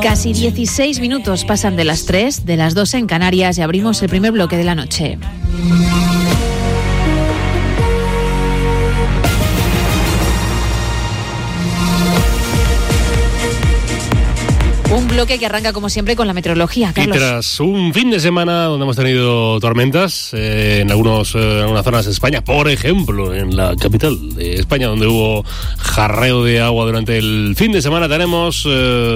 Casi 16 minutos pasan de las 3, de las 2 en Canarias, y abrimos el primer bloque de la noche. Un bloque que arranca, como siempre, con la meteorología, Carlos. Y tras un fin de semana donde hemos tenido tormentas en algunas zonas de España, por ejemplo, en la capital de España, donde hubo jarreo de agua durante el fin de semana, tenemos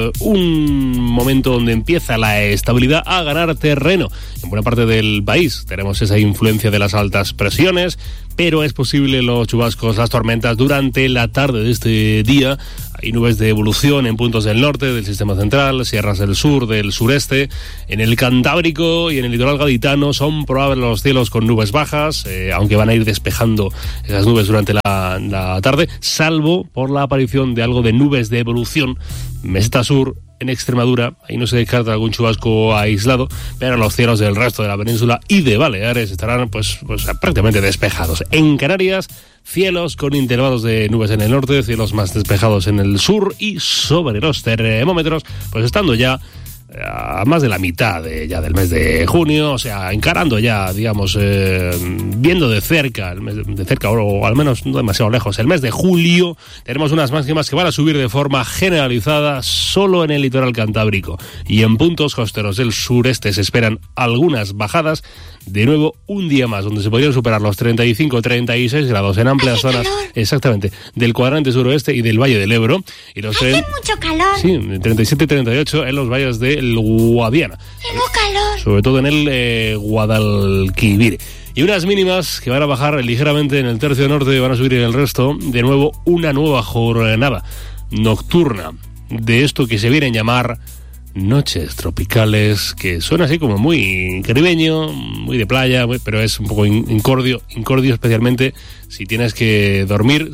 un momento donde empieza la estabilidad a ganar terreno. En buena parte del país tenemos esa influencia de las altas presiones, pero es posible los chubascos, las tormentas durante la tarde de este día. Hay nubes de evolución en puntos del norte, del sistema central, sierras del sur, del sureste. En el Cantábrico y en el litoral gaditano son probables los cielos con nubes bajas, aunque van a ir despejando esas nubes durante la tarde, salvo por la aparición de algo de nubes de evolución. Meseta sur, en Extremadura, ahí no se descarta algún chubasco aislado, pero los cielos del resto de la península y de Baleares estarán pues prácticamente despejados. En Canarias, cielos con intervalos de nubes en el norte, cielos más despejados en el sur, y sobre los termómetros, pues estando ya a más de la mitad ya del mes de junio, o sea, encarando ya, digamos, viendo de cerca, o al menos no demasiado lejos, el mes de julio. Tenemos unas máximas que van a subir de forma generalizada solo en el litoral cantábrico, y en puntos costeros del sureste se esperan algunas bajadas. De nuevo, un día más donde se podrían superar los 35-36 grados en amplias zonas, exactamente, del cuadrante suroeste y del Valle del Ebro. Y los hace mucho calor. Sí, 37-38 en los valles del Guadiana. Tengo calor. Sobre todo en el Guadalquivir. Y unas mínimas que van a bajar ligeramente en el tercio norte y van a subir en el resto. De nuevo, una nueva jornada nocturna de esto que se viene a llamar noches tropicales, que suena así como muy caribeño, muy de playa, pero es un poco incordio especialmente si tienes que dormir.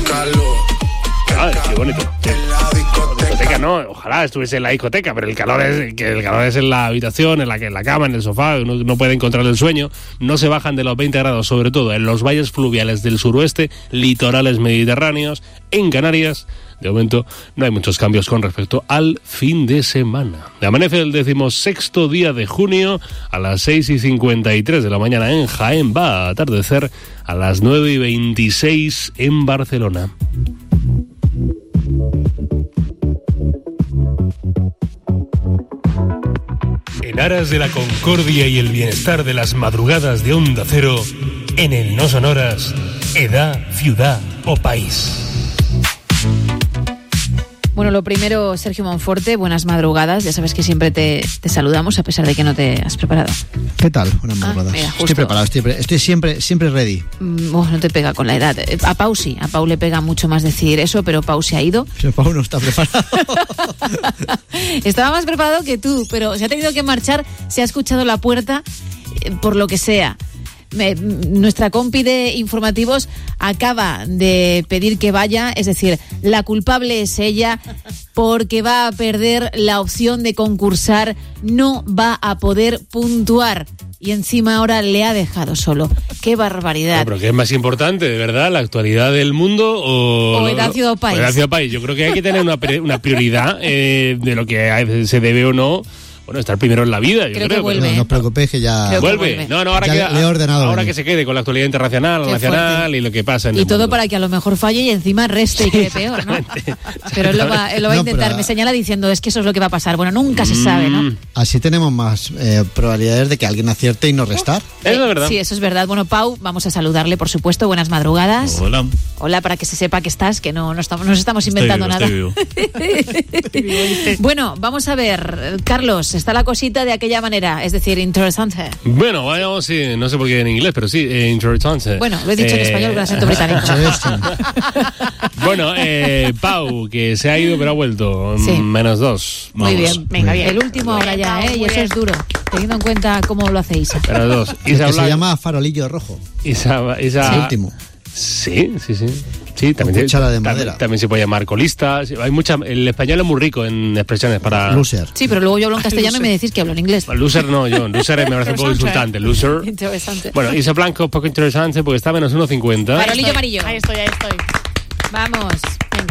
Qué bonito. Discoteca no, ojalá estuviese en la discoteca, pero el calor es en la habitación, en la cama, en el sofá. Uno no puede encontrar el sueño. No se bajan de los 20 grados, sobre todo en los valles fluviales del suroeste, litorales mediterráneos. En Canarias, de momento, no hay muchos cambios con respecto al fin de semana. Amanece el 16º día de junio a las 6:53 de la mañana en Jaén. Va a atardecer a las 9:26 en Barcelona. En aras de la concordia y el bienestar de las madrugadas de Onda Cero, en el No Sonoras, edad, ciudad o país. Bueno, lo primero, Sergio Monforte, buenas madrugadas. Ya sabes que siempre te saludamos a pesar de que no te has preparado. ¿Qué tal? Buenas madrugadas. Mira, estoy preparado, estoy siempre ready. No te pega con la edad. A Pau sí, a Pau le pega mucho más decir eso, pero Pau se ha ido. Pero Pau no está preparado. Estaba más preparado que tú, pero se ha tenido que marchar, se ha escuchado la puerta, por lo que sea. Nuestra compi de informativos acaba de pedir que vaya, es decir, la culpable es ella, porque va a perder la opción de concursar, no va a poder puntuar. Y encima ahora le ha dejado solo. ¡Qué barbaridad! ¿Pero qué es más importante, de verdad? ¿La actualidad del mundo o edad, ciudad o país? Edad, ciudad o país. Yo creo que hay que tener una prioridad de lo que se debe o no. Bueno, estar primero en la vida, yo creo. Que vuelve. No os preocupéis que ya... Vuelve. No, ahora ya le he ordenado. Ahora que se quede con la actualidad internacional, nacional fuerte. Y lo que pasa en el todo mundo. Para que a lo mejor falle y encima reste y quede peor, ¿no? Pero él lo va a intentar. Pero... me señala diciendo, es que eso es lo que va a pasar. Bueno, nunca se sabe, ¿no? Así tenemos más probabilidades de que alguien acierte y no restar. Eso es verdad. Sí, eso es verdad. Bueno, Pau, vamos a saludarle, por supuesto. Buenas madrugadas. Hola. Hola, para que se sepa que estás, que no nos estamos inventando nada. Estoy vivo. Bueno, vamos a ver, Carlos, está la cosita de aquella manera, es decir, interesante. Bueno, vayamos, sí, no sé por qué en inglés, pero sí, interesante. Bueno, lo he dicho en español con acento británico. Bueno, Pau, que se ha ido pero ha vuelto, sí. -2. Muy bien, venga, bien. El último ahora ya, y eso es duro, teniendo en cuenta cómo lo hacéis. -2. Que se llama farolillo rojo. Isa, el último. Sí. Sí, también de madera. También se puede llamar colista. Hay el español es muy rico en expresiones para... Loser. Sí, pero luego yo hablo en castellano y me decís que hablo en inglés. Loser no, Loser me parece un poco insultante. Loser. Interesante. Bueno, Isa Blanco, un poco interesante porque está -1.50. Farolillo amarillo. Ahí estoy. Vamos, venga.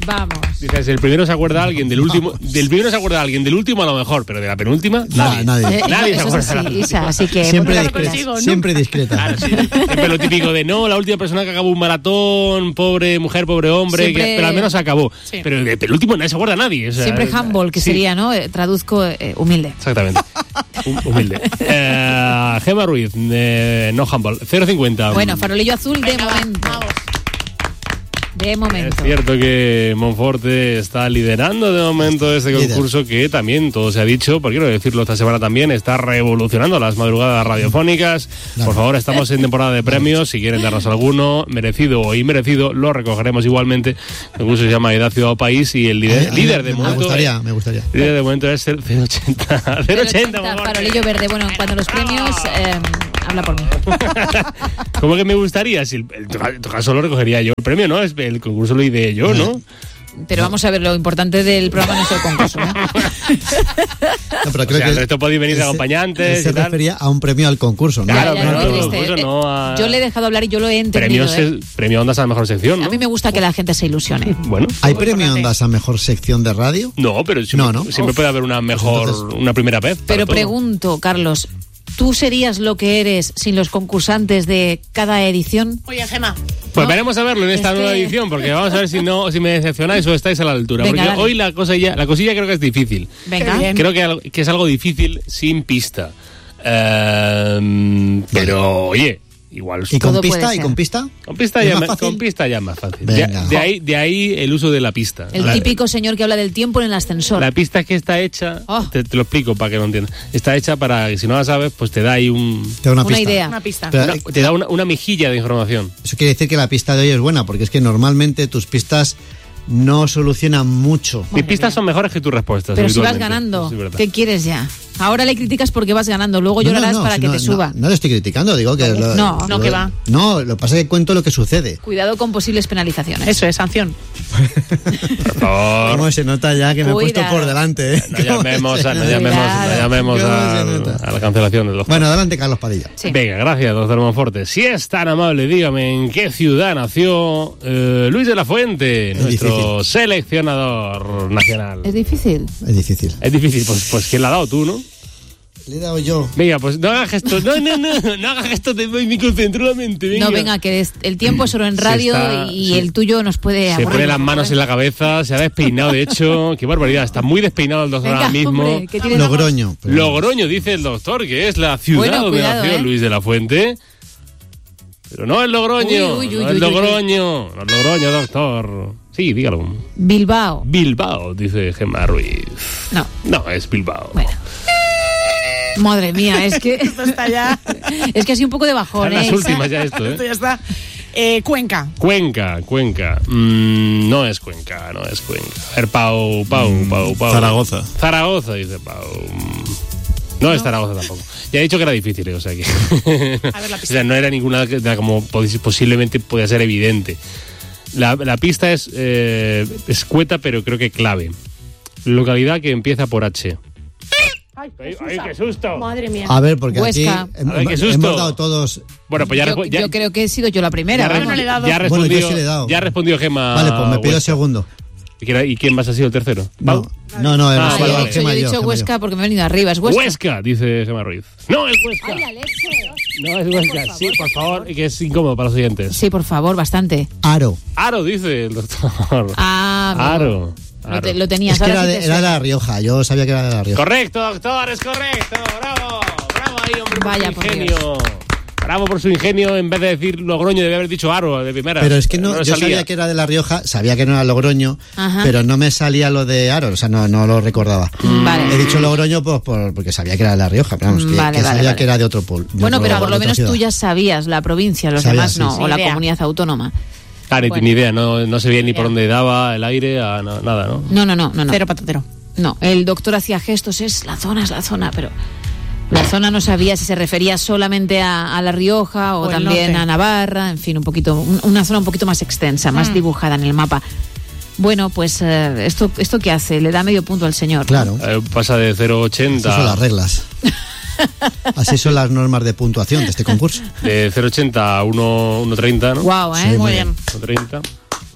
Vamos. Dices, el primero se acuerda a alguien del último. Del primero se acuerda a alguien del último a lo mejor, pero de la penúltima, nadie. Nadie se acuerda. Así, Isa, así que siempre discreta. Claro, sí. Siempre lo típico de no, la última persona que acabó un maratón, pobre mujer, pobre hombre, siempre, pero al menos acabó. Sí. Pero del penúltimo nadie se acuerda a nadie. O sea, siempre humble, que sería, ¿no? Traduzco humilde. Exactamente. Humilde. Gemma Ruiz, no humble. 0,50. Bueno, farolillo azul de momento. De momento. Es cierto que Monforte está liderando de momento este concurso que también, todo se ha dicho, porque quiero decirlo esta semana también, está revolucionando las madrugadas radiofónicas. Claro. Por favor, estamos en temporada de premios. Si quieren darnos alguno, merecido o inmerecido, lo recogeremos igualmente. El concurso se llama Edad, Ciudad o País y el líder de momento... Me gustaría. El líder de momento es el 0,80. 0,80, farolillo verde. Bueno, en cuanto a los premios... habla por mí. ¿Cómo que me gustaría? Si en tu caso lo recogería yo el premio, ¿no? El concurso lo ideé yo, ¿no? Pero vamos a ver, lo importante del programa no es el concurso, ¿no? Pero creo que el resto podéis venir de acompañantes. Se refería a un premio al concurso, ¿no? Claro, no a... Yo le he dejado hablar y yo lo he entendido. Premio Ondas a la mejor sección, ¿no? A mí me gusta que la gente se ilusione. Bueno. ¿Hay premio Ondas a mejor sección de radio? No, pero siempre puede haber una mejor, una primera vez. Pero pregunto, Carlos, ¿tú serías lo que eres sin los concursantes de cada edición? Oye, Gemma. Pues veremos a verlo en esta nueva edición, porque vamos a ver si me decepcionáis o estáis a la altura. Venga, porque dale. Hoy la cosilla creo que es difícil. Venga. Creo que es algo difícil sin pista. Pero, oye... Igual ¿Y con pista? ¿Y con pista? Con pista ya es más fácil. De ahí el uso de la pista. El típico señor que habla del tiempo en el ascensor. La pista es que está hecha, te lo explico para que lo entiendas. Está hecha para que si no la sabes, pues te da ahí una idea. Una pista. Te da una mejilla de información. Eso quiere decir que la pista de hoy es buena, porque es que normalmente tus pistas no solucionan mucho. Mis pistas son mejores que tus respuestas. Pero si vas ganando, ¿qué quieres ya? Ahora le criticas porque vas ganando, luego llorarás para que te suba. No le estoy criticando, digo que... que va. No, lo que pasa es que cuento lo que sucede. Cuidado con posibles penalizaciones. Eso es, sanción. Por favor. ¿Cómo se nota ya que me he puesto por delante? No llamemos a la cancelación del doctor. Bueno, adelante, Carlos Padilla. Sí. Venga, gracias, doctor Monforte. Si es tan amable, dígame en qué ciudad nació Luis de la Fuente, nuestro seleccionador nacional. ¿Es difícil? Es difícil. Es difícil, pues ¿quién la ha dado? Tú, ¿no? Le he dado yo. Venga, pues no hagas gesto. No hagas gesto, me concentro la mente. Venga. No, venga, que el tiempo es solo en radio el tuyo nos puede aburrir. Se pone las manos en la cabeza, se ha despeinado, de hecho. Qué barbaridad, está muy despeinado el doctor ahora mismo. Hombre, Logroño. Logroño, dice el doctor, que es la ciudad donde nació Luis de la Fuente. Pero no es Logroño. No es Logroño, doctor. Sí, dígalo. Bilbao, dice Gemma Ruiz. No, es Bilbao. Bueno. Madre mía, es que esto está ya. Es que ha sido un poco de bajón. Las últimas ya esto, Esto ya está. Cuenca. No es Cuenca. A ver, Pau. Zaragoza, dice Pau. No es Zaragoza tampoco. Ya he dicho que era difícil, o sea que... A ver, la pista. O sea, no era ninguna como posiblemente podía ser evidente. La pista es escueta, pero creo que clave. Localidad que empieza por H. ¡Ay, qué susto! Madre mía. A ver, porque Huesca. aquí hemos dado todos... Bueno, pues yo creo que he sido yo la primera. Ya ha respondido Gemma. Vale, pues me pido el segundo. ¿Y quién más ha sido el tercero? No, yo he dicho Huesca porque me he venido arriba. Es Huesca, dice Gemma Ruiz. No, es Huesca. ¡Ay, la leche! No, es Huesca. Sí, por favor, que es incómodo para los oyentes. Sí, por favor, bastante. Aro, dice el doctor. Aro. Lo tenías. Es que era de La Rioja, yo sabía que era de La Rioja. Correcto, doctor, es correcto. Bravo ahí, hombre, Vaya, por su ingenio. Bravo por su ingenio, en vez de decir Logroño debe haber dicho Aro de primera. Pero es que yo sabía que era de La Rioja, sabía que no era Logroño, pero no me salía lo de Aro, o sea, no lo recordaba. Vale. He dicho Logroño porque sabía que era de La Rioja, pero vamos, sabía que era de otro pueblo. Bueno, pero por lo menos tú ya sabías la provincia, los demás no, o la comunidad autónoma. Claro, ni idea, no se veía ni por dónde daba el aire, nada, ¿no? No. Cero patatero. No, el doctor hacía gestos, es la zona, pero la zona no sabía si se refería solamente a La Rioja o también a Navarra, en fin, una zona un poquito más extensa, más dibujada en el mapa. Bueno, pues ¿esto qué hace? Le da medio punto al señor. Claro. Pasa de 0,80. Esas son las reglas. Así son las normas de puntuación de este concurso. De 0,80 a 1,30, ¿no? Wow, Sí, muy bien. 1,30.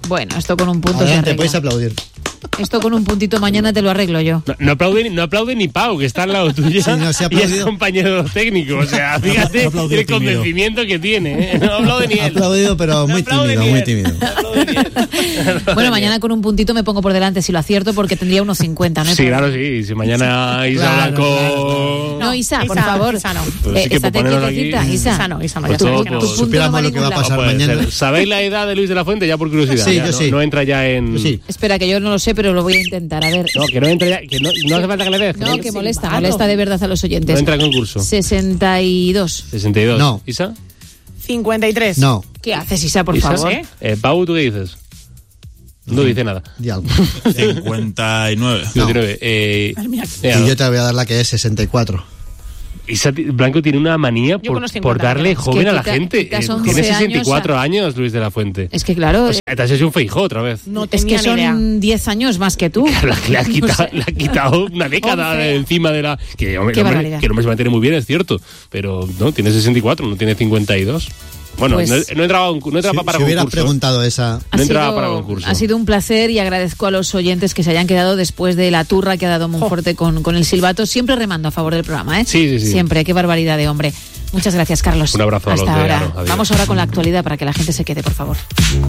Bueno, esto con un punto se Adelante, arregla. podéis aplaudir. Esto con un puntito mañana te lo arreglo yo. No aplaude ni Pau, que está al lado tuyo. Sí, no se ha y es aplaudido. compañero técnico. O sea, fíjate No aplaudido el tímido. convencimiento que tiene. ¿eh? No aplaude ni Ha él. aplaudido, pero No muy aplaude tímido, ni muy él. tímido. No aplaude ni él. Bueno, mañana con un puntito me pongo por delante si lo acierto porque tendría unos 50, ¿no? Sí, claro, sí. Si mañana Isa Claro, Blanco... No, Isa, por Isa, favor. Isa no. Pero sí que Estate por ponernos quietecita, aquí- Isa. Isa no, ya Pues sabes todo, que no. pues, Tu punto Supiéramos no lo que va a ningún pasar No puede mañana. ser. ¿Sabéis la edad de Luis de la Fuente? Ya por curiosidad. Sí, ya, yo no, sí. no entra ya en... Yo sí. Espera, que yo no lo sé, pero lo voy a intentar. A ver. No, que no entra ya... Que no hace falta que le veas. No, que molesta, Claro. molesta de verdad a los No oyentes. entra en concurso. 62. 62. No. ¿Isa? 53. No, ¿Qué haces, Isa, por ¿Isa? favor? ¿Sí? Pau, ¿tú qué dices? No dice nada. di algo. 59. 59. Mira, Y yo te voy a dar la que es 64. Isa Blanco tiene una manía Yo con por, los 50 por darle años. joven Es que a la quita- gente. quitas Tiene 11 64 años, Luis de la Fuente. Es que claro, O sea, te has hecho un Feijó otra vez. no es tenía que ni idea. son 10 años más que tú. Le has quitado, No sé. le has quitado una década 11. de encima de la... Que, hombre, Qué el hombre- barbaridad. que el hombre se mantiene muy bien, es cierto. Pero no, tiene 64, no tiene 52. Bueno, Pues- no entraba para Si hubieras concurso. preguntado esa... No entraba para concurso. Ha sido un placer y agradezco a los oyentes que se hayan quedado después de la turra que ha dado Monforte con el silbato. Siempre remando a favor del programa, ¿eh? Sí, sí, sí. Siempre, qué barbaridad de hombre. Muchas gracias, Carlos. Un abrazo a los Hasta de ahora. Aro. Adiós. Vamos ahora con la actualidad para que la gente se quede, por favor.